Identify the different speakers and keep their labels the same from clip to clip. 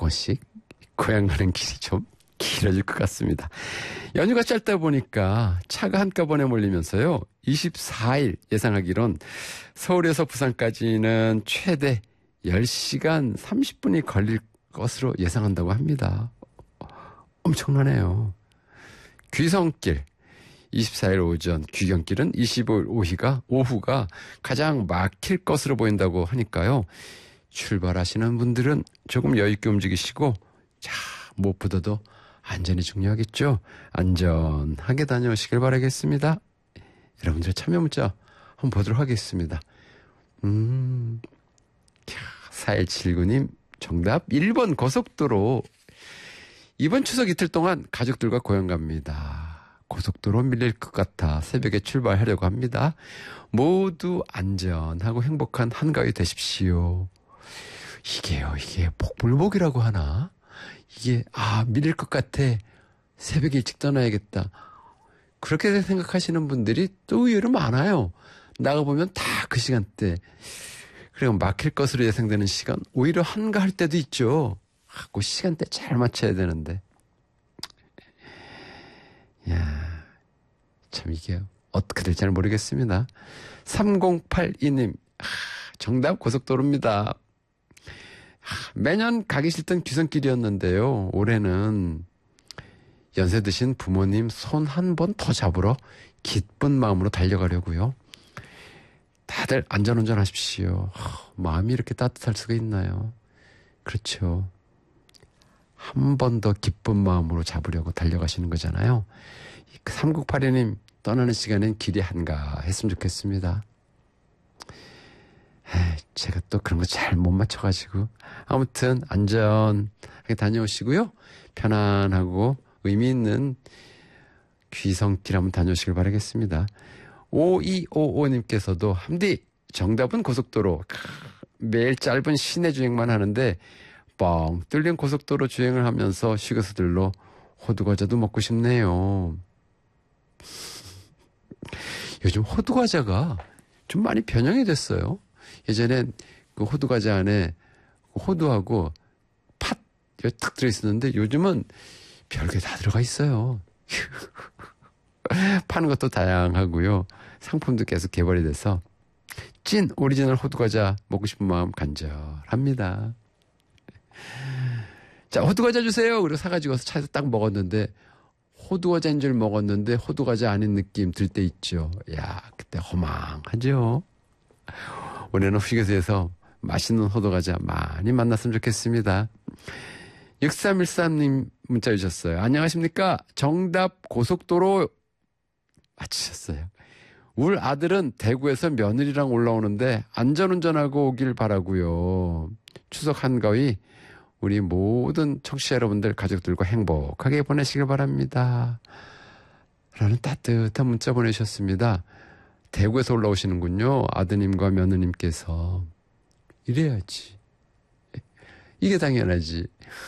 Speaker 1: 번씩 고향 가는 길이 좀 길어질 것 같습니다. 연휴가 짧다 보니까 차가 한꺼번에 몰리면서요. 24일 예상하기론 서울에서 부산까지는 최대 10시간 30분이 걸릴 것으로 예상한다고 합니다. 엄청나네요. 귀성길 24일 오전, 귀경길은 25일 오후가 가장 막힐 것으로 보인다고 하니까요. 출발하시는 분들은 조금 여유있게 움직이시고, 자, 무엇보다도 안전이 중요하겠죠. 안전하게 다녀오시길 바라겠습니다. 여러분들 참여 문자 한번 보도록 하겠습니다. 4179님 정답 1번 고속도로. 이번 추석 이틀 동안 가족들과 고향 갑니다. 고속도로 밀릴 것 같아 새벽에 출발하려고 합니다. 모두 안전하고 행복한 한가위 되십시오. 이게 복불복이라고 하나? 이게 밀릴 것 같아. 새벽에 일찍 떠나야겠다. 그렇게 생각하시는 분들이 또 의외로 많아요. 나가보면 다 그 시간대. 그리고 막힐 것으로 예상되는 시간 오히려 한가할 때도 있죠. 그 시간대 잘 맞춰야 되는데. 야, 참 이게 어떻게 될지 모르겠습니다. 3082님 정답 고속도로입니다. 매년 가기 싫던 귀성길이었는데요. 올해는 연세 드신 부모님 손 한 번 더 잡으러 기쁜 마음으로 달려가려고요. 다들 안전운전 하십시오. 마음이 이렇게 따뜻할 수가 있나요? 그렇죠. 한 번 더 기쁜 마음으로 잡으려고 달려가시는 거잖아요. 3982님 떠나는 시간엔 길이 한가했으면 좋겠습니다. 제가 또 그런 거 잘 못 맞춰가지고 아무튼 안전하게 다녀오시고요. 편안하고 의미 있는 귀성길 한번 다녀오시길 바라겠습니다. 5255님께서도 함디 정답은 고속도로. 매일 짧은 시내 주행만 하는데 뻥 뚫린 고속도로 주행을 하면서 휴게소들로 호두과자도 먹고 싶네요. 요즘 호두과자가 좀 많이 변형이 됐어요. 예전엔 그 호두과자 안에 호두하고 팥 탁 들어있었는데 요즘은 별게 다 들어가 있어요. 파는 것도 다양하고요. 상품도 계속 개발이 돼서 찐 오리지널 호두과자 먹고 싶은 마음 간절합니다. 자, 호두과자 주세요. 그리고 사가지고 와서 차에서 딱 먹었는데 호두과자인 줄 먹었는데 호두과자 아닌 느낌 들 때 있죠. 야, 그때 허망하죠. 올해는 휴게소에서 맛있는 호두과자 많이 만났으면 좋겠습니다. 6313님 문자 주셨어요. 안녕하십니까? 정답 고속도로 맞추셨어요. 우리 아들은 대구에서 며느리랑 올라오는데 안전운전하고 오길 바라고요. 추석 한가위 우리 모든 청취자 여러분들 가족들과 행복하게 보내시길 바랍니다. 라는 따뜻한 문자 보내주셨습니다. 대구에서 올라오시는군요. 아드님과 며느님께서. 이래야지. 이게 당연하지.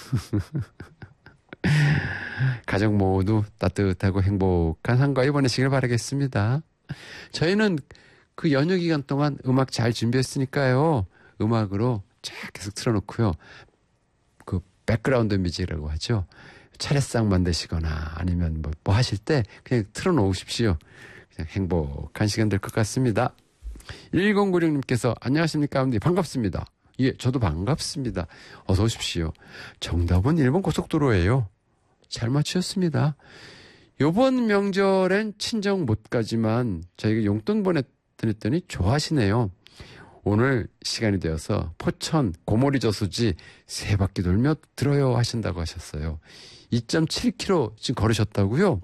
Speaker 1: 가족 모두 따뜻하고 행복한 한가위 보내시길 바라겠습니다. 저희는 그 연휴 기간 동안 음악 잘 준비했으니까요. 음악으로 쫙 계속 틀어놓고요. 그 백그라운드 뮤직이라고 하죠. 차례상 만드시거나 아니면 뭐 하실 때 그냥 틀어놓으십시오. 그냥 행복한 시간 될 것 같습니다. 1096님께서 안녕하십니까? 반갑습니다. 예, 저도 반갑습니다. 어서 오십시오. 정답은 1번 고속도로예요. 잘 맞추셨습니다. 요번 명절엔 친정 못 가지만 저희가 용돈 보냈더니 좋아하시네요. 오늘 시간이 되어서 포천 고모리 저수지 3바퀴 돌며 들어요 하신다고 하셨어요. 2.7km 지금 걸으셨다고요?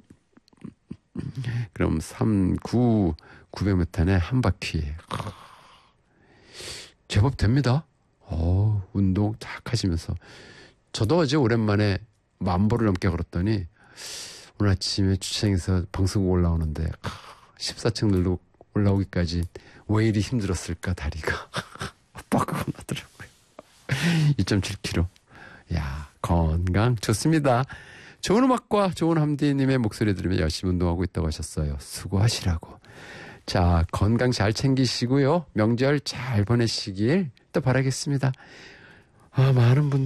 Speaker 1: 그럼 900m에 한 바퀴. 제법 됩니다. 운동 딱 하시면서. 저도 어제 오랜만에 10,000보를 넘게 걸었더니 오늘 아침에 주차장에서 방송국 올라오는데 14층 늘로 올라오기까지 왜 이리 힘들었을까 다리가. 빡빡 나더라고요. 2.7km. 야, 건강 좋습니다. 좋은 음악과 좋은 함디님의 목소리 들으며 열심히 운동하고 있다고 하셨어요. 수고하시라고. 자, 건강 잘 챙기시고요. 명절 잘 보내시길 또 바라겠습니다. 많은 분들